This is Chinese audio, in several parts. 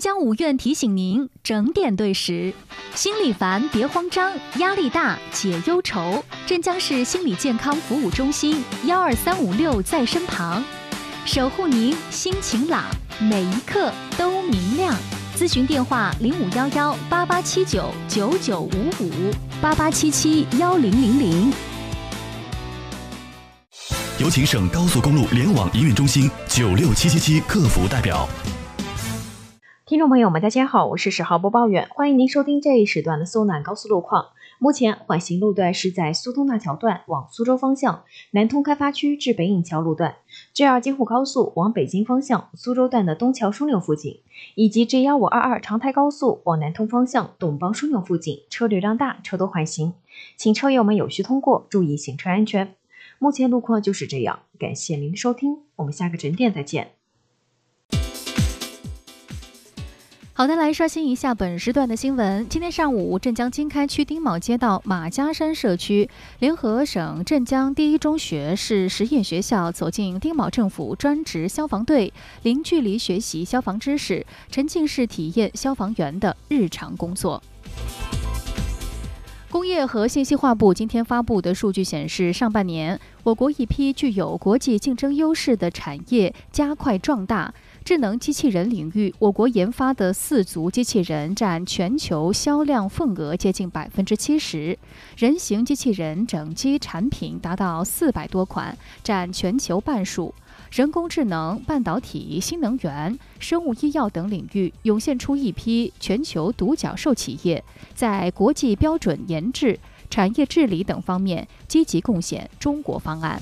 江五院提醒您整点对时，心里烦别慌张，压力大解忧愁。镇江市心理健康服务中心12356在身旁，守护您心情朗，每一刻都明亮。咨询电话05118879995588771000。 有请省高速公路联网营运中心96777客服代表。 听众朋友们，大家好，我是10号播报员，欢迎您收听这一时段的苏南高速路况。目前缓行路段是在苏通大桥段往苏州方向，南通开发区至北引桥路段， G2 京沪高速往北京方向苏州段的东桥枢纽附近，以及 G1522 长台高速往南通方向董邦枢纽附近，车流量大，车多缓行，请车友们有序通过，注意行车安全。目前路况就是这样，感谢您的收听，我们下个整点再见。 好的，来刷新一下本时段的新闻。今天上午，镇江经开区丁卯街道马家山社区联合省镇江第一中学市实验学校走进丁卯政府专职消防队，零距离学习消防知识，沉浸式体验消防员的日常工作。工业和信息化部今天发布的数据显示，上半年我国一批具有国际竞争优势的产业加快壮大。智能机器人领域，我国研发的4足机器人占全球销量份额接近70%，人形机器人整机产品达到400多款，占全球半数。人工智能、半导体、新能源、生物医药等领域涌现出一批全球独角兽企业，在国际标准研制、产业治理等方面积极贡献中国方案。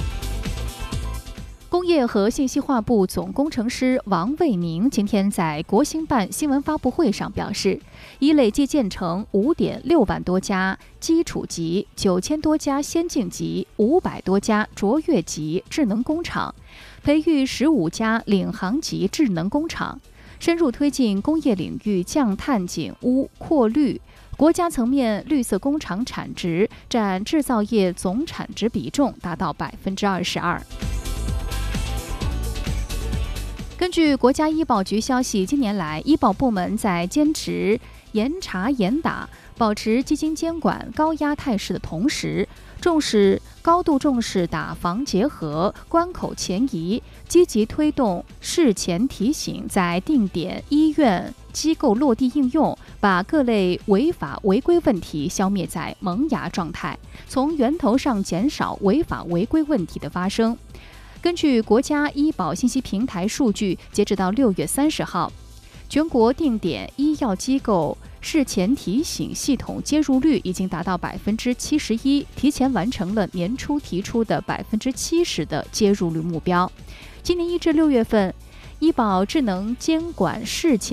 工业和信息化部总工程师王卫宁今天在国新办新闻发布会上表示，已累计建成5.6万多家基础级、9000多家先进级、500多家卓越级智能工厂，培育15家领航级智能工厂，深入推进工业领域降碳减污、扩绿。国家层面绿色工厂产值占制造业总产值比重达到22%。根据国家医保局消息，近年来医保部门在坚持严查严打、保持基金监管高压态势的同时，高度重视打防结合、关口前移，积极推动事前提醒在定点医院机构落地应用，把各类违法违规问题消灭在萌芽状态，从源头上减少违法违规问题的发生。根据国家医保信息平台数据，截止到6月30号，全国定点医药机构事前提醒系统接入率已经达到71%，提前完成了年初提出的70%的接入率目标。今年1至6月份，医保智能监管事前